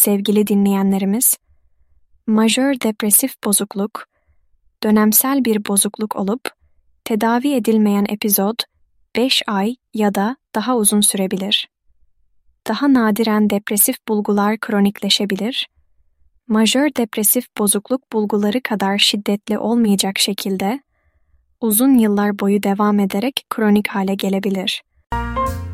sevgili dinleyenlerimiz, majör depresif bozukluk, dönemsel bir bozukluk olup, tedavi edilmeyen epizod 5 ay ya da daha uzun sürebilir. Daha nadiren depresif bulgular kronikleşebilir, majör depresif bozukluk bulguları kadar şiddetli olmayacak şekilde, uzun yıllar boyu devam ederek kronik hale gelebilir.